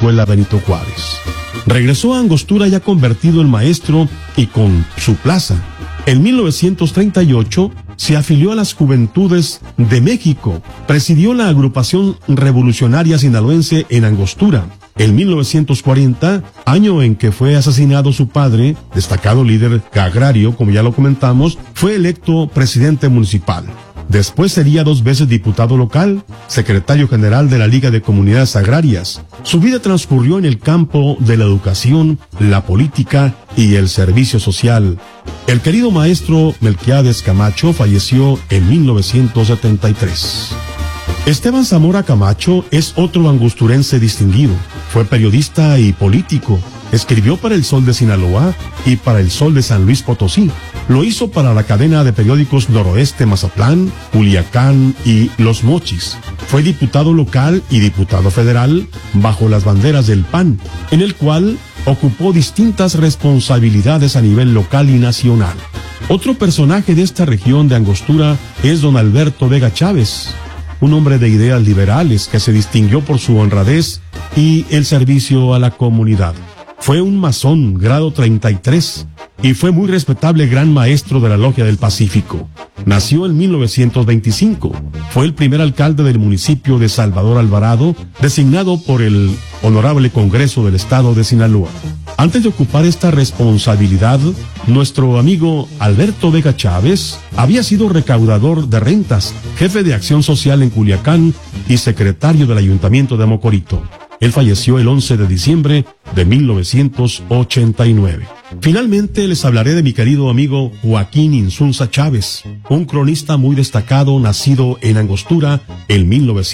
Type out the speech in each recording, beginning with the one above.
Escuela Benito Juárez. Regresó a Angostura ya convertido en maestro y con su plaza. En 1938 se afilió a las Juventudes de México, presidió la agrupación revolucionaria sinaloense en Angostura. En 1940, año en que fue asesinado su padre, destacado líder agrario, como ya lo comentamos, fue electo presidente municipal. Después sería 2 veces diputado local, secretario general de la Liga de Comunidades Agrarias. Su vida transcurrió en el campo de la educación, la política y el servicio social. El querido maestro Melquiades Camacho falleció en 1973. Esteban Zamora Camacho es otro angosturense distinguido. Fue periodista y político. Escribió para El Sol de Sinaloa y para El Sol de San Luis Potosí. Lo hizo para la cadena de periódicos Noroeste Mazatlán, Culiacán y Los Mochis. Fue diputado local y diputado federal bajo las banderas del PAN, en el cual ocupó distintas responsabilidades a nivel local y nacional. Otro personaje de esta región de Angostura es don Alberto Vega Chávez, un hombre de ideas liberales que se distinguió por su honradez y el servicio a la comunidad. Fue un masón, grado 33, y fue muy respetable gran maestro de la Logia del Pacífico. Nació en 1925. Fue el primer alcalde del municipio de Salvador Alvarado, designado por el Honorable Congreso del Estado de Sinaloa. Antes de ocupar esta responsabilidad, nuestro amigo Alberto Vega Chávez había sido recaudador de rentas, jefe de acción social en Culiacán y secretario del Ayuntamiento de Mocorito. Él falleció el 11 de diciembre de 1989. Finalmente les hablaré de mi querido amigo Joaquín Insunza Chávez, un cronista muy destacado nacido en Angostura en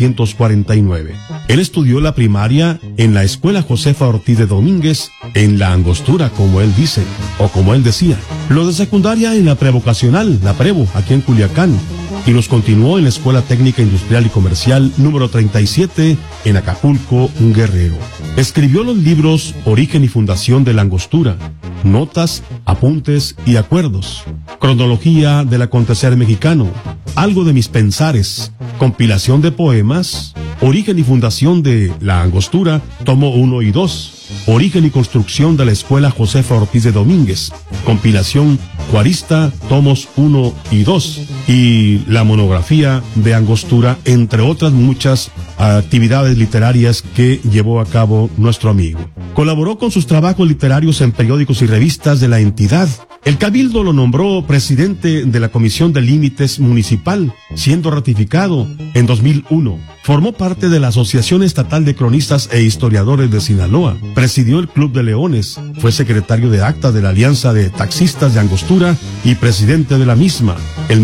1949. Él estudió la primaria en la Escuela Josefa Ortiz de Domínguez, en la Angostura, como él dice, o como él decía. Lo de secundaria en la prevocacional, la Prevo, aquí en Culiacán, y los continuó en la Escuela Técnica Industrial y Comercial número 37 en Acapulco, Guerrero. Escribió los libros Origen y Fundación de la Angostura, Notas, Apuntes y Acuerdos, Cronología del Acontecer Mexicano, Algo de mis Pensares, Compilación de Poemas, Origen y Fundación de la Angostura, tomo 1 y 2, Origen y Construcción de la Escuela Josefa Ortiz de Domínguez, Compilación Juarista, tomos 1 y 2, y la monografía de Angostura, entre otras muchas actividades literarias que llevó a cabo nuestro amigo. Colaboró con sus trabajos literarios en periódicos y revistas de la entidad. El Cabildo lo nombró presidente de la Comisión de Límites Municipal, siendo ratificado en 2001. Formó parte de la Asociación Estatal de Cronistas e Historiadores de Sinaloa. Presidió el Club de Leones. Fue secretario de acta de la Alianza de Taxistas de Angostura y presidente de la misma. En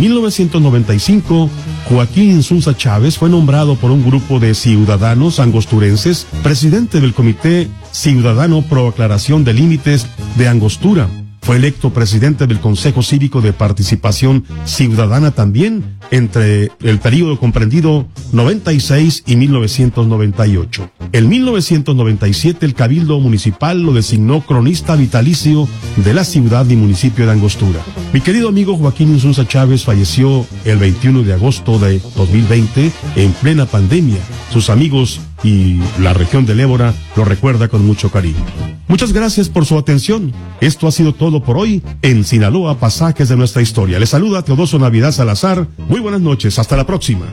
1995, Joaquín Insunza Chávez fue nombrado por un grupo de ciudadanos angosturenses presidente del Comité Ciudadano Pro Aclaración de Límites de Angostura. Fue electo presidente del Consejo Cívico de Participación Ciudadana también entre el período comprendido 96 y 1998. En 1997 el Cabildo Municipal lo designó cronista vitalicio de la ciudad y municipio de Angostura. Mi querido amigo Joaquín Insunza Chávez falleció el 21 de agosto de 2020 en plena pandemia. Sus amigos y la región del Ébora lo recuerda con mucho cariño. Muchas gracias por su atención. Esto ha sido todo por hoy en Sinaloa, Pasajes de Nuestra Historia. Les saluda Teodoso Navidad Salazar. Muy buenas noches, hasta la próxima.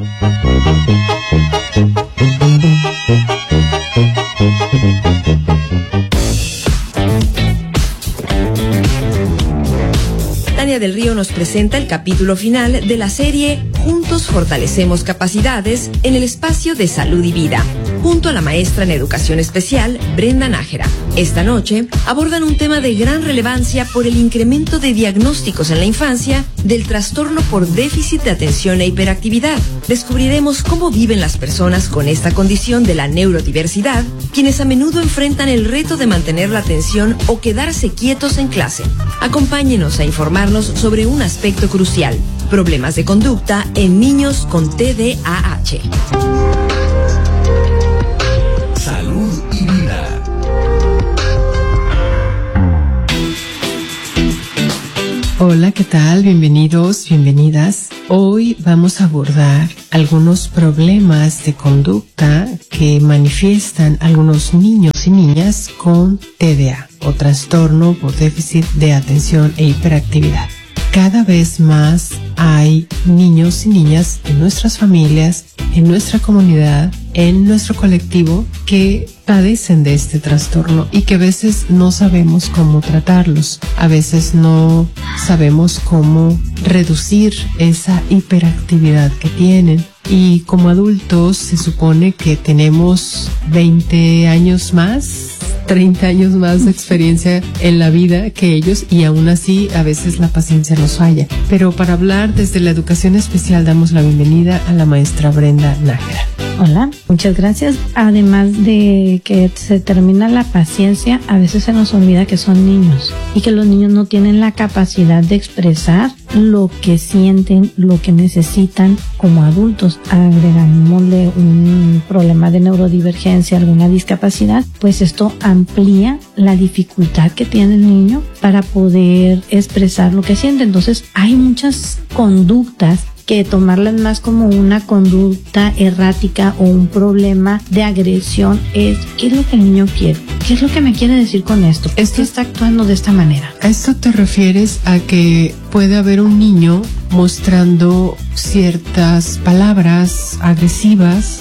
Tania del Río nos presenta el capítulo final de la serie Juntos Fortalecemos Capacidades en el espacio de Salud y Vida, junto a la maestra en Educación Especial, Brenda Nájera. Esta noche abordan un tema de gran relevancia por el incremento de diagnósticos en la infancia del trastorno por déficit de atención e hiperactividad. Descubriremos cómo viven las personas con esta condición de la neurodiversidad, quienes a menudo enfrentan el reto de mantener la atención o quedarse quietos en clase. Acompáñenos a informarnos sobre un aspecto crucial: problemas de conducta en niños con TDAH. Salud y Vida. Hola, ¿qué tal? Bienvenidos, bienvenidas. Hoy vamos a abordar algunos problemas de conducta que manifiestan algunos niños y niñas con TDA o trastorno por déficit de atención e hiperactividad. Cada vez más hay niños y niñas en nuestras familias, en nuestra comunidad, en nuestro colectivo que padecen de este trastorno y que a veces no sabemos cómo tratarlos. A veces no sabemos cómo reducir esa hiperactividad que tienen. Y como adultos se supone que tenemos 20 años más, 30 años más de experiencia en la vida que ellos, y aún así a veces la paciencia nos falla. Pero para hablar desde la educación especial damos la bienvenida a la maestra Brenda Nájera. Hola, muchas gracias. Además de que se termina la paciencia, a veces se nos olvida que son niños y que los niños no tienen la capacidad de expresar lo que sienten, lo que necesitan como adultos. Agregámosle un problema de neurodivergencia, alguna discapacidad, pues esto amplía la dificultad que tiene el niño para poder expresar lo que siente. Entonces hay muchas conductas que tomarlas más como una conducta errática o un problema de agresión es ¿qué es lo que el niño quiere? ¿Qué es lo que me quiere decir con esto? ¿Por qué está actuando de esta manera? ¿A esto te refieres a que puede haber un niño mostrando ciertas palabras agresivas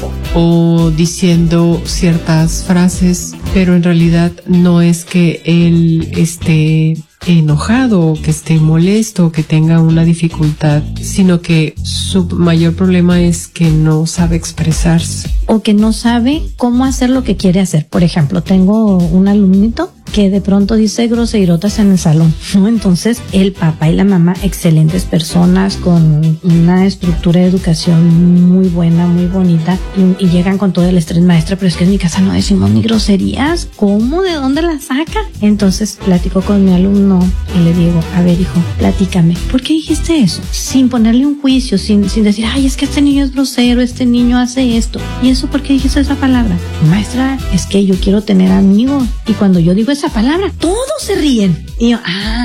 o diciendo ciertas frases, pero en realidad no es que él esté enojado o que esté molesto o que tenga una dificultad, sino que su mayor problema es que no sabe expresarse? O que no sabe cómo hacer lo que quiere hacer. Por ejemplo, tengo un alumnito que de pronto dice groserotas en el salón, ¿no? Entonces, el papá y la mamá, excelentes personas con una estructura de educación muy buena, muy bonita, y llegan con todo el estrés: maestra, pero es que en mi casa no decimos ni groserías. ¿Cómo? ¿De dónde las saca? Entonces, platico con mi alumno y le digo: a ver, hijo, platícame, ¿por qué dijiste eso? Sin ponerle un juicio, sin decir, ay, es que este niño es grosero, este niño hace esto. ¿Y eso por qué dijiste esa palabra? Maestra, es que yo quiero tener amigos, y cuando yo digo esa palabra, todos se ríen. Y yo,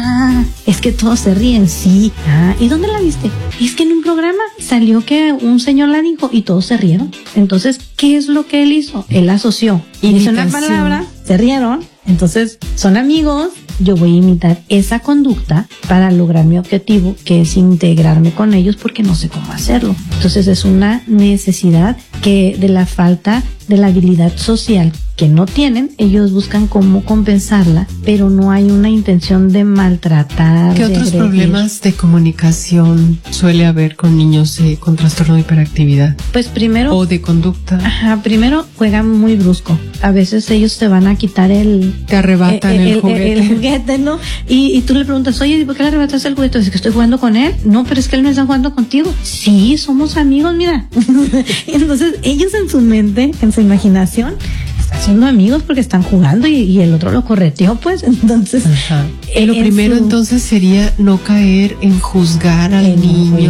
es que todos se ríen, sí. ¿Y dónde la viste? Es que en un programa salió que un señor la dijo y todos se rieron. Entonces, ¿qué es lo que él hizo? Él asoció. Y dice una palabra, se rieron, entonces son amigos. Yo voy a imitar esa conducta para lograr mi objetivo, que es integrarme con ellos, porque no sé cómo hacerlo. Entonces es una necesidad que de la falta de la habilidad social que no tienen, ellos buscan cómo compensarla, pero no hay una intención de maltratar. ¿Qué otros problemas de comunicación suele haber con niños con trastorno de hiperactividad? Pues primero... ¿O de conducta? Primero juegan muy brusco. A veces ellos te van a quitar te arrebatan el juguete. El juguete, ¿no? Y tú le preguntas: oye, ¿por qué le arrebatas el juguete? ¿Es que estoy jugando con él? No, pero es que él no está jugando contigo. Sí, somos amigos, mira. Entonces ellos en su mente, en su imaginación, están siendo amigos porque están jugando y el otro lo correteó, pues. Entonces, lo primero entonces sería no caer en juzgar al niño,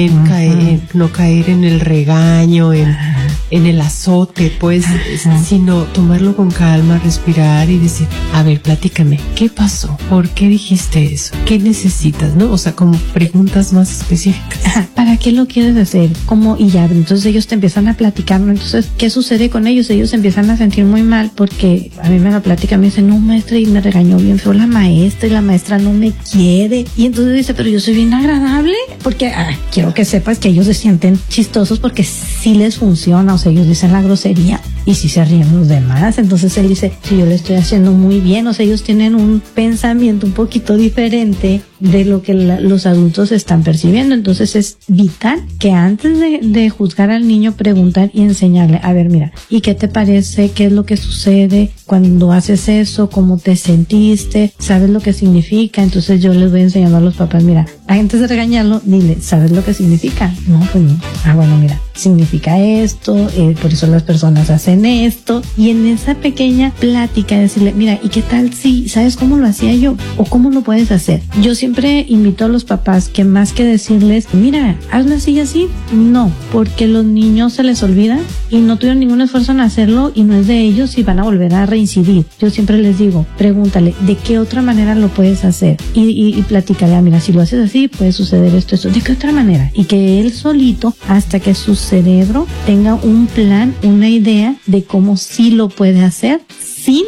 no caer en el regaño, en el azote, pues, sino tomarlo con calma, respirar y decir: a ver, platícame, ¿qué pasó? ¿Por qué dijiste eso? ¿Qué necesitas? ¿No? O sea, como preguntas más específicas. ¿Para qué lo quieres hacer? ¿Cómo? Y ya, entonces ellos te empiezan a platicar, ¿no? Entonces, ¿qué sucede con ellos? Ellos empiezan a sentir muy mal porque a mí me la platica, me dice: no, maestra, y me regañó bien feo la maestra, y la maestra no me quiere. Y entonces dice: pero yo soy bien agradable, porque quiero que sepas que ellos se sienten chistosos porque sí les funciona. O sea, ellos dicen la grosería y sí se ríen los demás. Entonces él dice: sí, yo le estoy haciendo muy bien. O sea, ellos tienen un pensamiento un poquito diferente de lo que los adultos están percibiendo. Entonces es vital que antes de juzgar al niño, preguntar y enseñarle: a ver, mira, ¿y qué te parece? ¿Qué es lo que sucede cuando haces eso? ¿Cómo te sentiste? ¿Sabes lo que significa? Entonces yo les voy enseñando a los papás: mira, antes de regañarlo, dile: ¿sabes lo que significa? No, pues no. Bueno, mira, significa esto, por eso las personas hacen tiene esto, y en esa pequeña plática decirle, mira, ¿y qué tal si sabes cómo lo hacía yo? ¿O cómo lo puedes hacer? Yo siempre invito a los papás que más que decirles, mira, hazlo así y así, no, porque los niños se les olvida y no tuvieron ningún esfuerzo en hacerlo y no es de ellos y van a volver a reincidir. Yo siempre les digo, pregúntale, ¿de qué otra manera lo puedes hacer? Y platícale, mira, si lo haces así, puede suceder esto, ¿de qué otra manera? Y que él solito, hasta que su cerebro tenga un plan, una idea de cómo sí lo puede hacer, sin